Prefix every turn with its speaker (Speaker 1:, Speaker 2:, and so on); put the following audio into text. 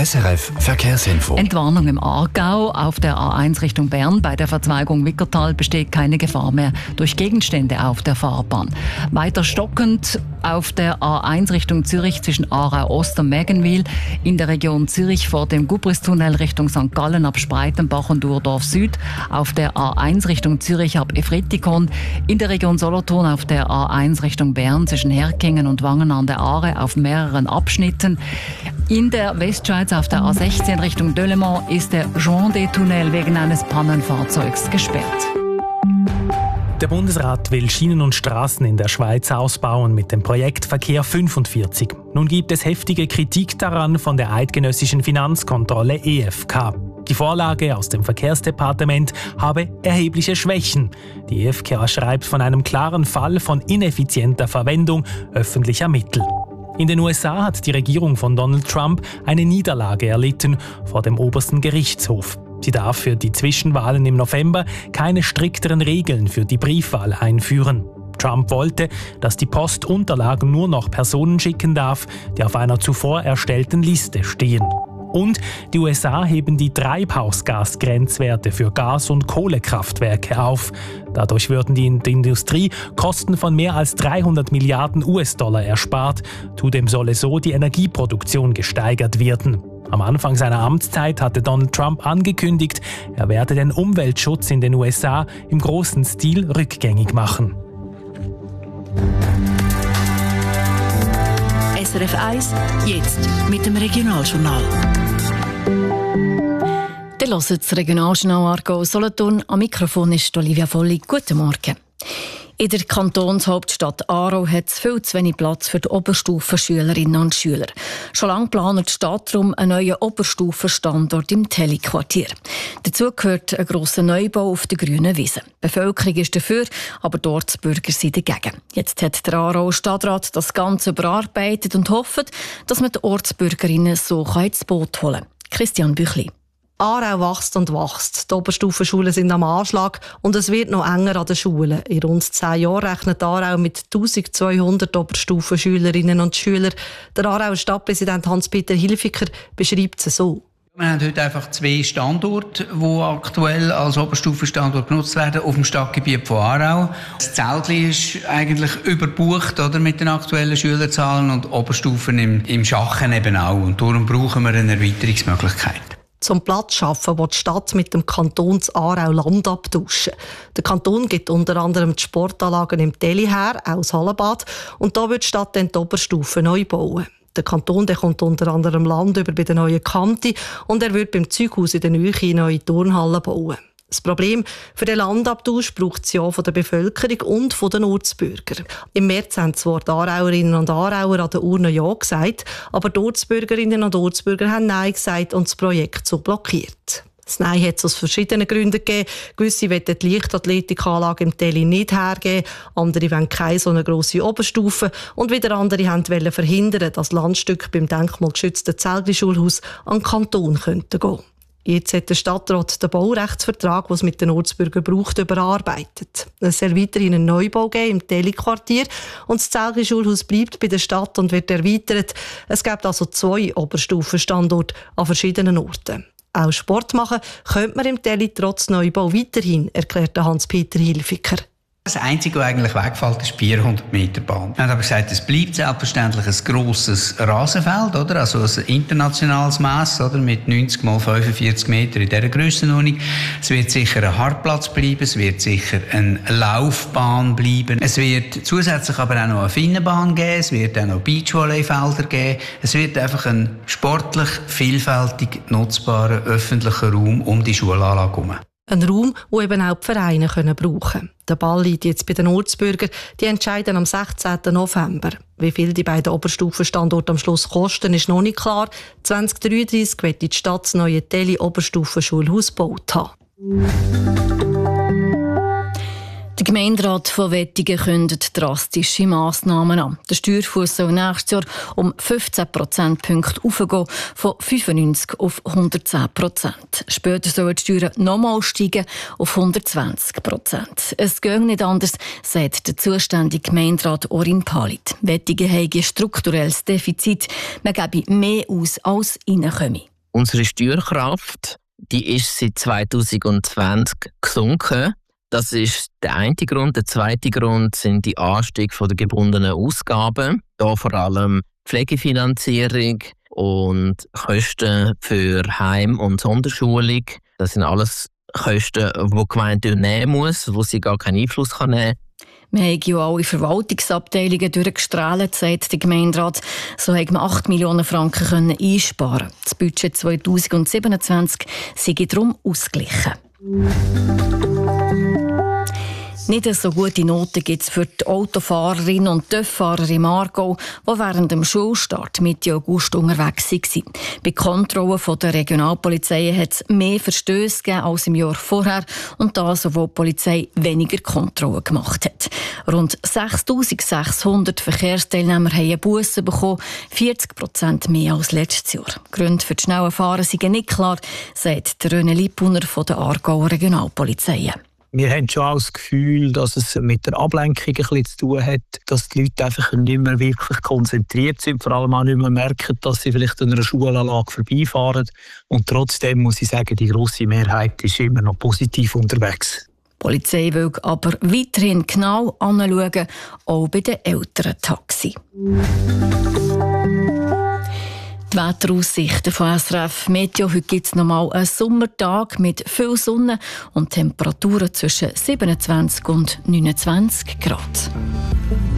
Speaker 1: SRF Verkehrsinfo.
Speaker 2: Entwarnung im Aargau auf der A1 Richtung Bern. Bei der Verzweigung Wickertal besteht keine Gefahr mehr durch Gegenstände auf der Fahrbahn. Weiter stockend auf der A1 Richtung Zürich zwischen Aarau Ost und Mägenwil. In der Region Zürich vor dem Gubristunnel Richtung St. Gallen ab Spreitenbach und Urdorf Süd. Auf der A1 Richtung Zürich ab Efretikon. In der Region Solothurn auf der A1 Richtung Bern zwischen Herkingen und Wangen an der Aare auf mehreren Abschnitten. In der Westschweiz auf der A16 Richtung Delemont ist der Jean-des-Tunnel wegen eines Pannenfahrzeugs gesperrt.
Speaker 3: Der Bundesrat will Schienen und Straßen in der Schweiz ausbauen mit dem Projekt Verkehr 45. Nun gibt es heftige Kritik daran von der eidgenössischen Finanzkontrolle EFK. Die Vorlage aus dem Verkehrsdepartement habe erhebliche Schwächen. Die EFK schreibt von einem klaren Fall von ineffizienter Verwendung öffentlicher Mittel. In den USA hat die Regierung von Donald Trump eine Niederlage erlitten vor dem obersten Gerichtshof. Sie darf für die Zwischenwahlen im November keine strikteren Regeln für die Briefwahl einführen. Trump wollte, dass die Post Unterlagen nur noch Personen schicken darf, die auf einer zuvor erstellten Liste stehen. Und die USA heben die Treibhausgasgrenzwerte für Gas- und Kohlekraftwerke auf. Dadurch würden die Industrie Kosten von mehr als 300 Milliarden US-Dollar erspart. Zudem solle so die Energieproduktion gesteigert werden. Am Anfang seiner Amtszeit hatte Donald Trump angekündigt, er werde den Umweltschutz in den USA im großen Stil rückgängig machen.
Speaker 4: SRF 1, jetzt mit dem Regionaljournal.
Speaker 5: Ihr hört das Regionaljournal Aargau Solothurn. Am Mikrofon ist Olivia Volli. Guten Morgen. In der Kantonshauptstadt Aarau hat es viel zu wenig Platz für die Oberstufenschülerinnen und Schüler. Schon lange plant die Stadt darum einen neuen Oberstufenstandort im Telli-Quartier. Dazu gehört ein grosser Neubau auf der grünen Wiese. Die Bevölkerung ist dafür, aber die Ortsbürger sind dagegen. Jetzt hat der Aarauer Stadtrat das Ganze überarbeitet und hofft, dass man die Ortsbürgerinnen so ins Boot holen kann. Christian Büchli.
Speaker 6: Aarau wächst und wächst. Die Oberstufenschulen sind am Anschlag und es wird noch enger an den Schulen. In rund 10 Jahren rechnet Aarau mit 1200 Oberstufenschülerinnen und Schülern. Der Aarauer Stadtpräsident Hans-Peter Hilfiger beschreibt es so.
Speaker 7: Wir haben heute einfach 2 Standorte, die aktuell als Oberstufenstandort genutzt werden, auf dem Stadtgebiet von Aarau. Das Zeltli ist eigentlich überbucht oder, mit den aktuellen Schülerzahlen und Oberstufen im Schachen eben auch. Und darum brauchen wir eine Erweiterungsmöglichkeit.
Speaker 6: Zum Platz schaffen, will die Stadt mit dem Kanton Aarau Land abtauschen. Der Kanton gibt unter anderem die Sportanlagen im Telli her, auch das Hallenbad. Und da wird die Stadt dann die Oberstufe neu bauen. Der Kanton kommt unter anderem Land über bei der neuen Kante und er wird beim Zeughaus in der Nähe eine neue Turnhalle bauen. Das Problem für den Landabtausch braucht es ja von der Bevölkerung und von den Ortsbürgern. Im März haben zwar die Aarauerinnen und Aarauer an der Urne Ja gesagt, aber die Ortsbürgerinnen und Ortsbürger haben Nein gesagt und das Projekt so blockiert. Das Nein hat es aus verschiedenen Gründen gegeben. Gewisse wollen die Leichtathletikanlage im Telli nicht hergeben, andere wollen keine so eine grosse Oberstufe und wieder andere wollten verhindern, dass Landstücke beim denkmalgeschützten Zeltli-Schulhaus an den Kanton gehen könnten. Jetzt hat der Stadtrat den Baurechtsvertrag, den es mit den Ortsbürgern braucht, überarbeitet. Es soll weiterhin einen Neubau geben im Telli-Quartier und das Zeltli-Schulhaus bleibt bei der Stadt und wird erweitert. Es gibt also 2 Oberstufenstandorte an verschiedenen Orten. Auch Sport machen könnte man im Telli trotz Neubau weiterhin, erklärte Hans-Peter Hilfiger.
Speaker 7: Das Einzige, was eigentlich wegfällt, ist die 400 Meter Bahn. Wir haben aber gesagt, es bleibt selbstverständlich ein grosses Rasenfeld, oder? Also ein internationales Mass, oder? Mit 90 mal 45 Meter in dieser Grössenordnung. Es wird sicher ein Hartplatz bleiben, es wird sicher eine Laufbahn bleiben. Es wird zusätzlich aber auch noch eine Finnenbahn geben, es wird auch noch Beachvolleyfelder geben. Es wird einfach ein sportlich vielfältig nutzbarer öffentlicher Raum um die Schulanlage herum.
Speaker 6: Ein Raum, den eben auch die Vereine brauchen können. Der Ball liegt jetzt bei den Ortsbürgern. Die entscheiden am 16. November. Wie viel die beiden Oberstufenstandorte am Schluss kosten, ist noch nicht klar. 2033 wird die Stadt das neue Telli-Oberstufenschulhaus gebaut haben.
Speaker 5: Der Gemeinderat von Wettigen kündigt drastische Massnahmen an. Der Steuerfuss soll nächstes Jahr um 15 Prozentpunkte aufgehen, von 95 auf 110%. Später sollen die Steuern nochmal steigen auf 120%. Es gehe nicht anders, sagt der zuständige Gemeinderat Orin Palit. Wettigen habe ein strukturelles Defizit. Man gebe mehr aus, als reinkomme.
Speaker 1: Unsere Steuerkraft, die ist seit 2020 gesunken. Das ist der eine Grund. Der zweite Grund sind die Anstieg der gebundenen Ausgaben. Hier vor allem Pflegefinanzierung und Kosten für Heim- und Sonderschulung. Das sind alles Kosten, die die Gemeinde nehmen muss, wo sie gar keinen Einfluss nehmen kann.
Speaker 5: Wir haben ja alle Verwaltungsabteilungen durchgestrahlt, sagt der Gemeinderat. So haben wir 8 Millionen Franken einsparen. Das Budget 2027 sei darum ausgeglichen. Nicht so gute Noten gibt es für die Autofahrerinnen und TÜV-Fahrer im Aargau, die während dem Schulstart Mitte August unterwegs waren. Bei Kontrollen der Regionalpolizei hat es mehr Verstöße gegeben als im Jahr vorher und das, obwohl die Polizei weniger Kontrollen gemacht hat. Rund 6'600 Verkehrsteilnehmer haben eine Busse bekommen, 40% mehr als letztes Jahr. Die Gründe für das schnelle Fahren sind nicht klar, sagt René Lippuner von der Aargauer Regionalpolizei.
Speaker 8: Wir haben schon auch das Gefühl, dass es mit der Ablenkung ein bisschen zu tun hat, dass die Leute einfach nicht mehr wirklich konzentriert sind, vor allem auch nicht mehr merken, dass sie vielleicht an einer Schulanlage vorbeifahren. Und trotzdem muss ich sagen, die grosse Mehrheit ist immer noch positiv unterwegs.
Speaker 5: Die Polizei will aber weiterhin genau anschauen, auch bei den älteren Taxis. Die Wetteraussichten von SRF Meteo. Heute gibt es nochmal einen Sommertag mit viel Sonne und Temperaturen zwischen 27 und 29 Grad.